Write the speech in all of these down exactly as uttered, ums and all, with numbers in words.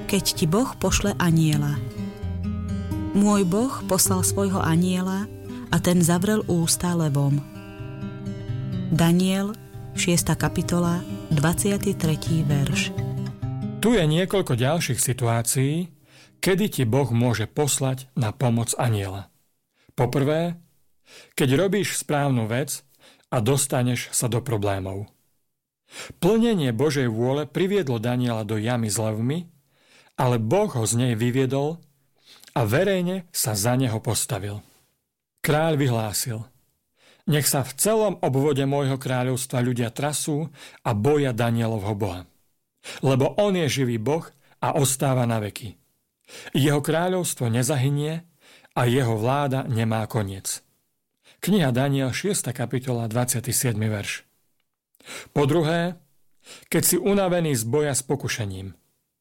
keď ti Boh pošle anjela. Môj Boh poslal svojho anjela a ten zavrel ústa levom. Daniel, šiesta kapitola, dvadsiaty tretí verš. Tu je niekoľko ďalších situácií, kedy ti Boh môže poslať na pomoc anjela. Poprvé, keď robíš správnu vec a dostaneš sa do problémov. Plnenie Božej vôle priviedlo Daniela do jamy s levmi, ale Boh ho z nej vyviedol a verejne sa za neho postavil. Kráľ vyhlásil: nech sa v celom obvode môjho kráľovstva ľudia trasú a boja Danielovho Boha. Lebo on je živý Boh a ostáva na veky. Jeho kráľovstvo nezahynie a jeho vláda nemá koniec. Kniha Daniel, šiesta kapitola, dvadsiaty siedmy verš. Po druhé, keď si unavený z boja s pokušením.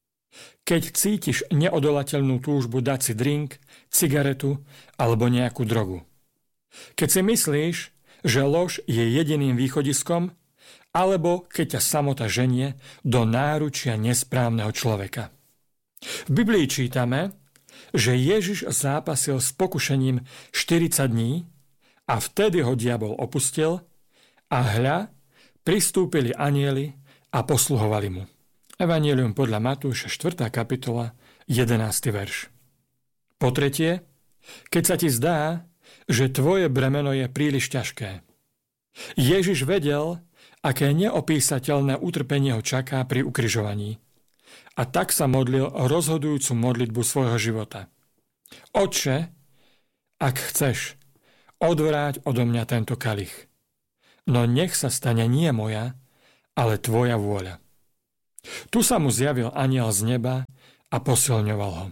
Keď cítiš neodolateľnú túžbu dať si drink, cigaretu alebo nejakú drogu. Keď si myslíš, že lož je jediným východiskom, alebo keď ťa samota ženie do náručia nesprávneho človeka. V Biblii čítame, že Ježiš zápasil s pokušením štyridsať dní a vtedy ho diabol opustil a hľa, pristúpili anjeli a posluhovali mu. Evanjelium podľa Matúša, štvrtá kapitola, jedenásty verš. Po tretie, keď sa ti zdá, že tvoje bremeno je príliš ťažké. Ježiš vedel, aké neopísateľné utrpenie ho čaká pri ukrižovaní. A tak sa modlil rozhodujúcu modlitbu svojho života. Otče, ak chceš, odvráť odo mňa tento kalich. No nech sa stane nie moja, ale tvoja vôľa. Tu sa mu zjavil anjel z neba a posilňoval ho.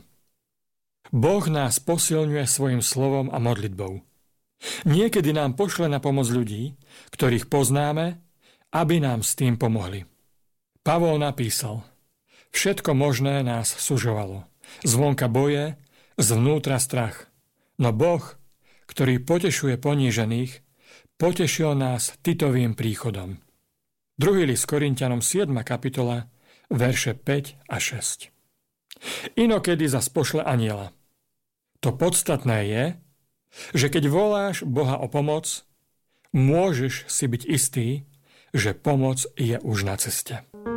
Boh nás posilňuje svojim slovom a modlitbou. Niekedy nám pošle na pomoc ľudí, ktorých poznáme, aby nám s tým pomohli. Pavol napísal: všetko možné nás sužovalo. Zvonka boje, zvnútra strach. No Boh, ktorý potešuje ponížených, potešil nás Titovým príchodom. Druhý list Korinťanom, siedma kapitola, verše päť a šesť. Inokedy zas pošle anjela. To podstatné je, že keď voláš Boha o pomoc, môžeš si byť istý, že pomoc je už na ceste.